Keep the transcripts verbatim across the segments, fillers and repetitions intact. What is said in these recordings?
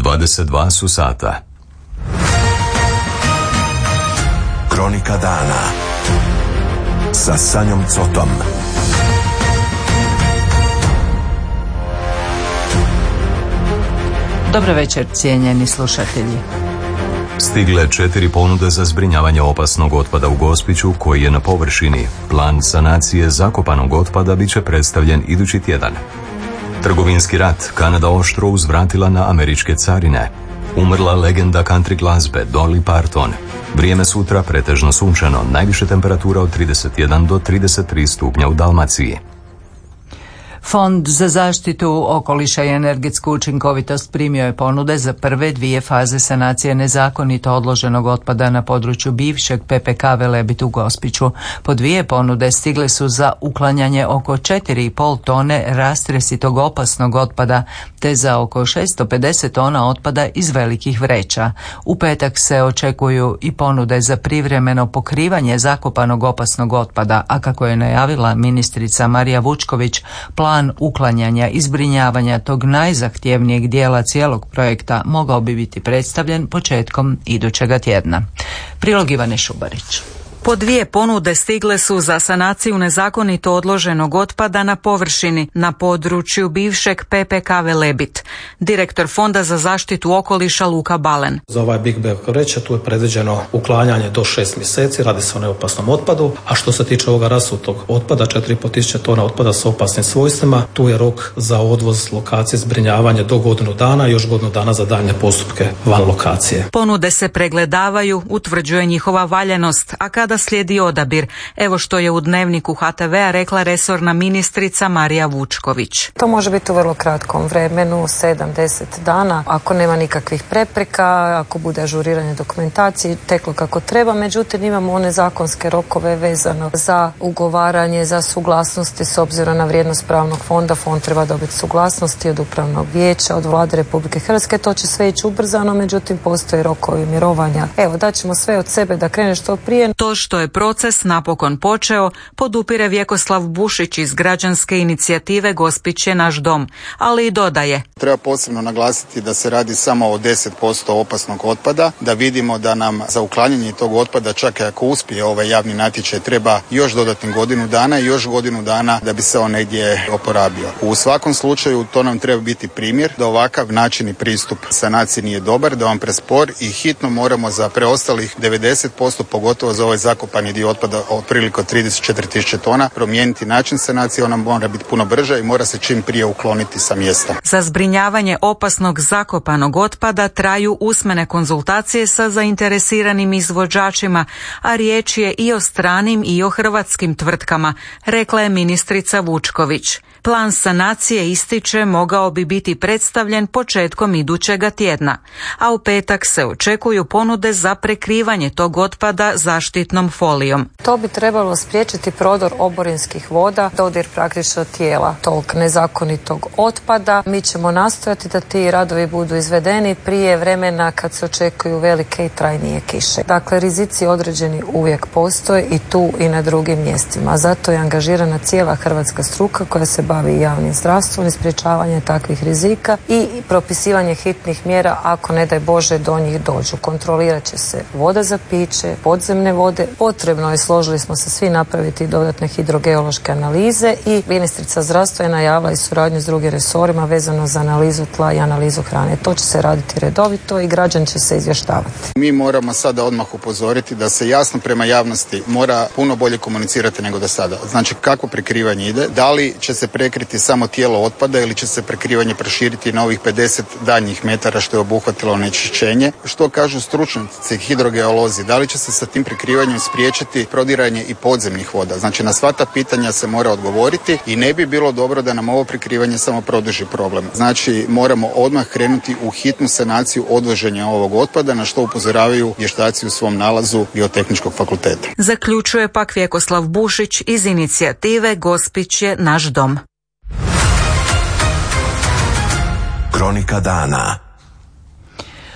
dvadeset dva su sata. Kronika dana sa Sanjom Cotom. Dobro večer, cijenjeni slušatelji. Stigle četiri ponude za zbrinjavanje opasnog otpada u Gospiću koji je na površini. Plan sanacije zakopanog otpada bit će predstavljen idući tjedan. Trgovinski rat, Kanada oštro uzvratila na američke carine. Umrla legenda country glazbe Dolly Parton. Vrijeme sutra pretežno sunčano, najviše temperatura od trideset jedan do trideset tri stupnja u Dalmaciji. Fond za zaštitu okoliša i energetsku učinkovitost primio je ponude za prve dvije faze sanacije nezakonito odloženog otpada na području bivšeg P P K Velebit u Gospiću. Po dvije ponude stigle su za uklanjanje oko četiri i pol tone rastresitog opasnog otpada te za oko šesto pedeset tona otpada iz velikih vreća. U petak se očekuju i ponude za privremeno pokrivanje zakopanog opasnog otpada, a kako je najavila ministrica Marija Vučković, plan Plan uklanjanja i zbrinjavanja tog najzahtjevnijeg dijela cijelog projekta mogao bi biti predstavljen početkom idućega tjedna. Prilog Ivane Šubarić. Po dvije ponude stigle su za sanaciju nezakonito odloženog otpada na površini na području bivšeg P P K Velebit. Direktor Fonda za zaštitu okoliša Luka Balen. Za ovaj Big Bang vreća tu je predviđeno uklanjanje do šest mjeseci, radi se o neopasnom otpadu, a što se tiče ovoga rasutog otpada, četiri i pol tisuće tona otpada sa opasnim svojstvima, tu je rok za odvoz lokacije zbrinjavanje do godinu dana i još godinu dana za daljnje postupke van lokacije. Ponude se pregledavaju, utvrđuje njihova valjanost, a kada slijedi odabir. Evo što je u Dnevniku H T V-a rekla resorna ministrica Marija Vučković. To može biti u vrlo kratkom vremenu, sedam do deset dana, ako nema nikakvih prepreka, ako bude ažuriranje dokumentacije, teklo kako treba. Međutim, imamo one zakonske rokove vezano za ugovaranje, za suglasnosti s obzirom na vrijednost pravnog fonda. Fond treba dobiti suglasnosti od upravnog vijeća, od Vlade Republike Hrvatske. To će sve ići ubrzano, međutim, postoje rokovi mirovanja. Evo, daćemo sve od sebe da krene što prije. To što je proces napokon počeo, podupire Vjekoslav Bušić iz građanske inicijative Gospić je naš dom, ali i dodaje. Treba posebno naglasiti da se radi samo o deset posto opasnog otpada, da vidimo da nam za uklanjanje tog otpada, čak i ako uspije ovaj javni natječaj, treba još dodatnih godinu dana i još godinu dana da bi se on negdje oporabio. U svakom slučaju to nam treba biti primjer da ovakav način i pristup sanaciji nije dobar, da on prespor i hitno moramo za preostalih devedeset posto, pogotovo za ovaj zakopani dio otpada otprilike trideset četiri tisuće tona, promijeniti način sanacije, ona mora biti puno brža i mora se čim prije ukloniti sa mjesta. Za zbrinjavanje opasnog zakopanog otpada traju usmene konzultacije sa zainteresiranim izvođačima, a riječ je i o stranim i o hrvatskim tvrtkama, rekla je ministrica Vučković. Plan sanacije, ističe, mogao bi biti predstavljen početkom idućega tjedna, a u petak se očekuju ponude za prekrivanje tog otpada zaštitnom folijom. To bi trebalo spriječiti prodor oborinskih voda, dodir praktično tijela tog nezakonitog otpada. Mi ćemo nastojati da ti radovi budu izvedeni prije vremena kad se očekuju velike i trajnije kiše. Dakle, rizici određeni uvijek postoje i tu i na drugim mjestima. Zato je angažirana cijela hrvatska struka koja se bavi javnim zdravstvom i sprječavanje takvih rizika i propisivanje hitnih mjera ako ne daj Bože do njih dođu. Kontrolirat će se voda za piće, podzemne vode. Potrebno je, složili smo se svi, napraviti dodatne hidrogeološke analize i ministrica zdravstva je najavila i suradnju s drugim resorima vezano za analizu tla i analizu hrane. To će se raditi redovito i građani će se izvještavati. Mi moramo sada odmah upozoriti da se jasno prema javnosti mora puno bolje komunicirati nego do sada. Znači kako prekrivanje ide, da li će se prekriti samo tijelo otpada ili će se prekrivanje proširiti na ovih pedeset daljnjih metara što je obuhvatilo onečišćenje. Što kažu stručnjaci hidrogeolozi, da li će se sa tim prekrivanjem spriječiti prodiranje i podzemnih voda? Znači na sva ta pitanja se mora odgovoriti i ne bi bilo dobro da nam ovo prekrivanje samo produži problem. Znači moramo odmah krenuti u hitnu sanaciju odvoženja ovog otpada, na što upozoravaju vještaci u svom nalazu Biotehničkog fakulteta. Zaključuje pak Vjekoslav Bušić iz inicijative Gospić je naš dom. Kronika dana.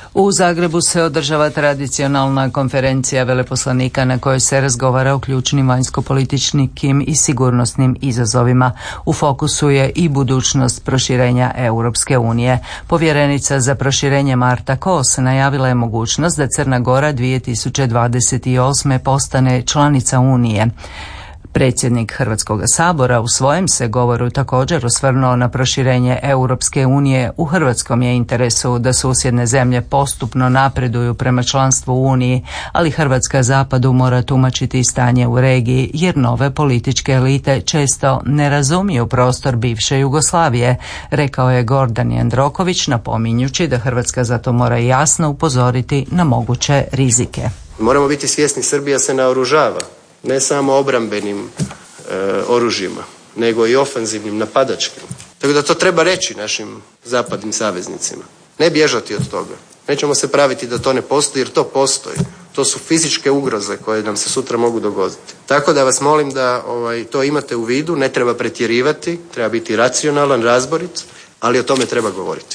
U Zagrebu se održava tradicionalna konferencija veleposlanika na kojoj se razgovara o ključnim vanjskopolitičkim i sigurnosnim izazovima. U fokusu je i budućnost proširenja Europske unije. Povjerenica za proširenje Marta Kos najavila je mogućnost da Crna Gora dvije tisuće dvadeset osme postane članica Unije. Predsjednik Hrvatskog sabora u svojem se govoru također osvrnuo na proširenje Europske unije. U hrvatskom je interesu da susjedne zemlje postupno napreduju prema članstvu u Uniji, ali Hrvatska zapadu mora tumačiti stanje u regiji jer nove političke elite često ne razumiju prostor bivše Jugoslavije, rekao je Gordan Jandroković, napominjući da Hrvatska zato mora jasno upozoriti na moguće rizike. Moramo biti svjesni, Srbija se naoružava. Ne samo obrambenim e, oružjima, nego i ofenzivnim, napadačkim. Tako da to treba reći našim zapadnim saveznicima. Ne bježati od toga. Nećemo se praviti da to ne postoji, jer to postoji. To su fizičke ugroze koje nam se sutra mogu dogoditi. Tako da vas molim da ovaj, to imate u vidu, ne treba pretjerivati, treba biti racionalan, razborit, ali o tome treba govoriti.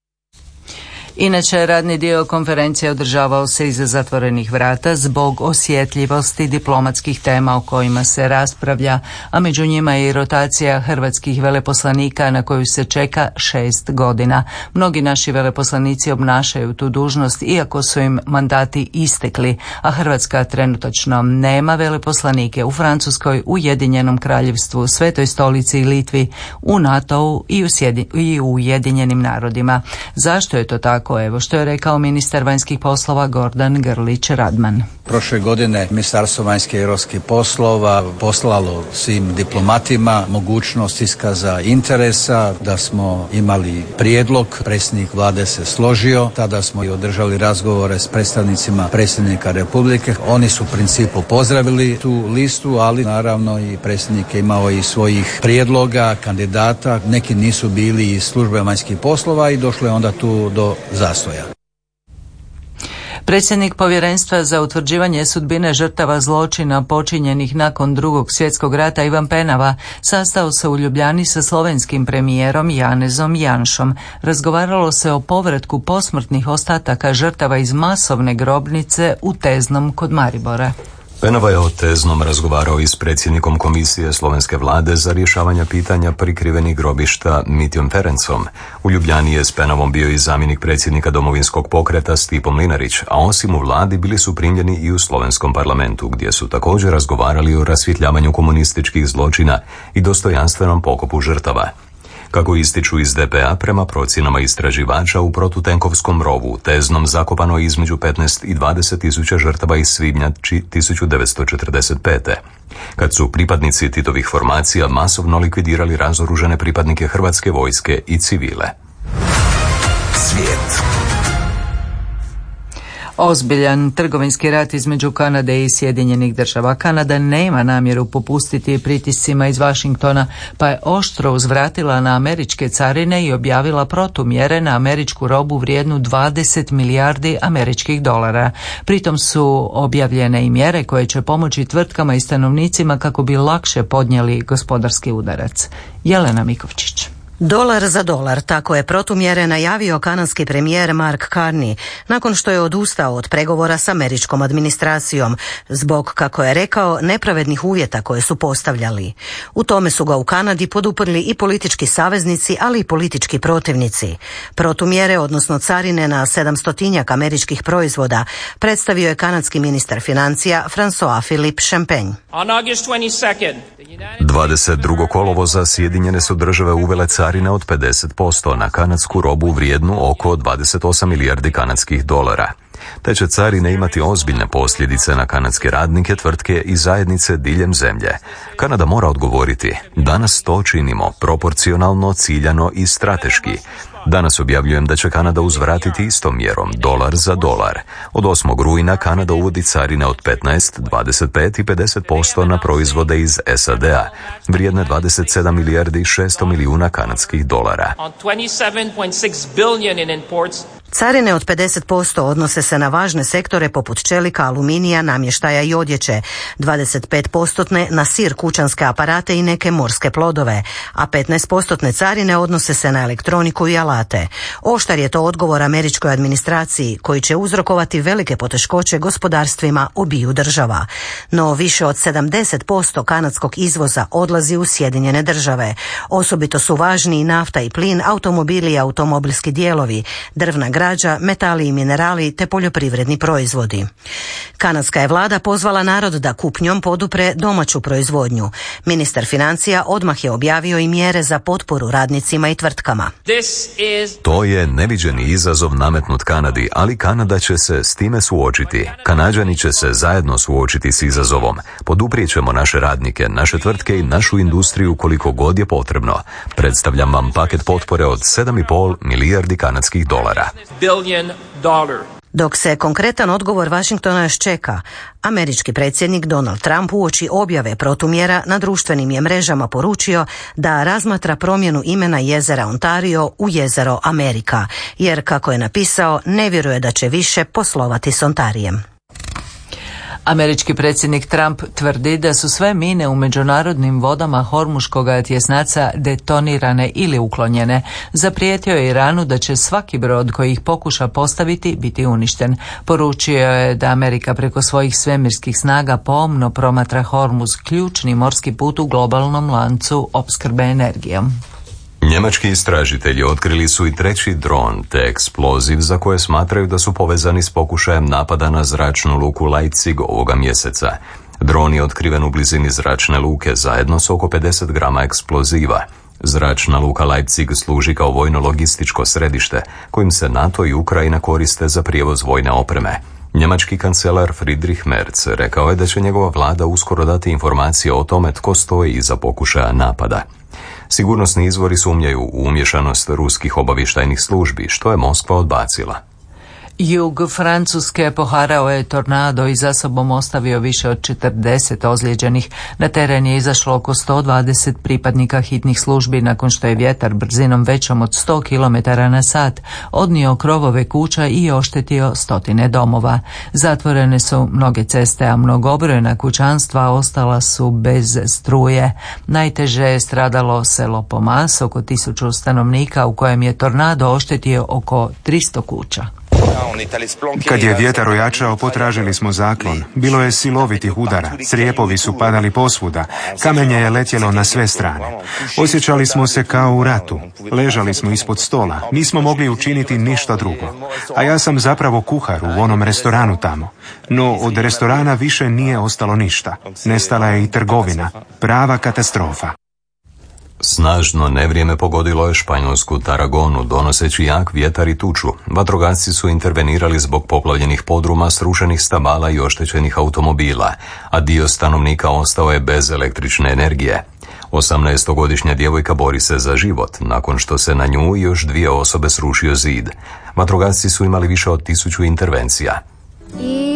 Inače, radni dio konferencije održavao se iza zatvorenih vrata zbog osjetljivosti diplomatskih tema o kojima se raspravlja, a među njima je i rotacija hrvatskih veleposlanika na koju se čeka šest godina. Mnogi naši veleposlanici obnašaju tu dužnost iako su im mandati istekli, a Hrvatska trenutačno nema veleposlanike u Francuskoj, Ujedinjenom Kraljevstvu, Svetoj Stolici i Litvi, u NATO-u i u, sjedi, i u Ujedinjenim narodima. Zašto je to tako? Evo što je rekao ministar vanjskih poslova Gordan Grlić Radman. Prošle godine Ministarstvo vanjskih i europskih poslova poslalo svim diplomatima mogućnost iskaza interesa, da smo imali prijedlog, predsjednik vlade se složio, tada smo i održali razgovore s predstavnicima predsjednika Republike. Oni su u principu pozdravili tu listu, ali naravno i predsjednik je imao i svojih prijedloga, kandidata, neki nisu bili iz službe vanjskih poslova i došlo je onda tu do zastoja. Predsjednik Povjerenstva za utvrđivanje sudbine žrtava zločina počinjenih nakon Drugog svjetskog rata Ivan Penava sastao se u Ljubljani sa slovenskim premijerom Janezom Janšom. Razgovaralo se o povratku posmrtnih ostataka žrtava iz masovne grobnice u Teznom kod Maribora. Penava je o Teznom razgovarao i s predsjednikom Komisije slovenske vlade za rješavanje pitanja prikrivenih grobišta Mitjom Ferencom. U Ljubljani je s Penavom bio i zamjenik predsjednika Domovinskog pokreta Stipo Mlinarić, a osim u vladi bili su primljeni i u slovenskom parlamentu, gdje su također razgovarali o rasvjetljavanju komunističkih zločina i dostojanstvenom pokopu žrtava. Kako ističu iz D P A, prema procjenama istraživača u protutenkovskom rovu Teznom zakopano je između petnaest i dvadeset tisuća žrtava iz svibnja tisuću devetsto četrdeset pete. Kad su pripadnici Titovih formacija masovno likvidirali razoružane pripadnike hrvatske vojske i civile. Svijet. Ozbiljan trgovinski rat između Kanade i Sjedinjenih država. Kanada nema namjeru popustiti pritiscima iz Washingtona, pa je oštro uzvratila na američke carine i objavila protumjere na američku robu vrijednu dvadeset milijardi američkih dolara. Pritom su objavljene i mjere koje će pomoći tvrtkama i stanovnicima kako bi lakše podnijeli gospodarski udarac. Jelena Mikovčić. Dolar za dolar, tako je protumjere najavio kanadski premijer Mark Carney nakon što je odustao od pregovora s američkom administracijom zbog, kako je rekao, nepravednih uvjeta koje su postavljali. U tome su ga u Kanadi poduprli i politički saveznici, ali i politički protivnici. Protumjere, odnosno carine na sedamstotinjak američkih proizvoda, predstavio je kanadski ministar financija François-Philippe Champagne. dvadeset drugog kolovoza Sjedinjene su države uvele carine od pedeset posto na kanadsku robu vrijednu oko dvadeset osam milijardi kanadskih dolara. Te će carine imati ozbiljne posljedice na kanadske radnike, tvrtke i zajednice diljem zemlje. Kanada mora odgovoriti. Danas to činimo proporcionalno, ciljano i strateški. Danas objavljujem da će Kanada uzvratiti istom mjerom, dolar za dolar. Od osmog rujna Kanada uvodi carine od petnaest, dvadeset pet i pedeset posto na proizvode iz S A D A, vrijedne dvadeset sedam milijardi i šesto milijuna kanadskih dolara. Carine od pedeset posto odnose se na važne sektore poput čelika, aluminija, namještaja i odjeće, dvadeset pet posto na sir, kućanske aparate i neke morske plodove, a petnaest posto carine odnose se na elektroniku i alate. Oštar je to odgovor američkoj administraciji koji će uzrokovati velike poteškoće gospodarstvima obiju država. No više od sedamdeset posto kanadskog izvoza odlazi u Sjedinjene države. Osobito su važni i nafta i plin, automobili i automobilski dijelovi, drvna građa, metali i minerali te poljoprivredni proizvodi. Kanadska je vlada pozvala narod da kupnjom podupre domaću proizvodnju. Ministar financija odmah je objavio i mjere za potporu radnicima i tvrtkama. To je neviđeni izazov nametnut Kanadi, ali Kanada će se s time suočiti. Kanađani će se zajedno suočiti s izazovom. Poduprijet ćemo naše radnike, naše tvrtke i našu industriju koliko god je potrebno. Predstavljam vam paket potpore od sedam i pol milijardi kanadskih dolara. Dok se konkretan odgovor Washingtona još čeka, američki predsjednik Donald Trump uoči objave protumjera na društvenim je mrežama poručio da razmatra promjenu imena jezera Ontario u jezero Amerika, jer kako je napisao, ne vjeruje da će više poslovati s Ontarijem. Američki predsjednik Trump tvrdi da su sve mine u međunarodnim vodama Hormuškoga tjesnaca detonirane ili uklonjene. Zaprijetio je Iranu da će svaki brod koji ih pokuša postaviti biti uništen. Poručio je da Amerika preko svojih svemirskih snaga pomno promatra Hormuz, ključni morski put u globalnom lancu opskrbe energijom. Njemački istražitelji otkrili su i treći dron te eksploziv za koje smatraju da su povezani s pokušajem napada na zračnu luku Leipzig ovoga mjeseca. Dron je otkriven u blizini zračne luke zajedno s oko pedeset grama eksploziva. Zračna luka Leipzig služi kao vojno-logističko središte kojim se NATO i Ukrajina koriste za prijevoz vojne opreme. Njemački kancelar Friedrich Merz rekao je da će njegova vlada uskoro dati informacije o tome tko stoji iza pokušaja napada. Sigurnosni izvori sumnjaju u umješanost ruskih obavještajnih službi, što je Moskva odbacila. Jug Francuske poharao je tornado i za sobom ostavio više od četrdeset ozlijeđenih. Na teren je izašlo oko sto dvadeset pripadnika hitnih službi nakon što je vjetar brzinom većom od sto kilometara na sat odnio krovove kuća i oštetio stotine domova. Zatvorene su mnoge ceste, a mnogobrojna kućanstva ostala su bez struje. Najteže je stradalo selo Pomas, oko tisuću stanovnika, u kojem je tornado oštetio oko tristo kuća. Kad je vjetar ojačao, potražili smo zaklon. Bilo je silovitih udara, crijepovi su padali posvuda, kamenje je letjelo na sve strane. Osjećali smo se kao u ratu. Ležali smo ispod stola, nismo mogli učiniti ništa drugo. A ja sam zapravo kuhar u onom restoranu tamo. No od restorana više nije ostalo ništa. Nestala je i trgovina. Prava katastrofa. Snažno nevrijeme pogodilo je španjolsku Tarragonu, donoseći jak vjetar i tuču. Vatrogasci su intervenirali zbog poplavljenih podruma, srušenih stabala i oštećenih automobila, a dio stanovnika ostao je bez električne energije. osamnaestogodišnja djevojka bori se za život, nakon što se na nju i još dvije osobe srušio zid. Vatrogasci su imali više od tisuću intervencija.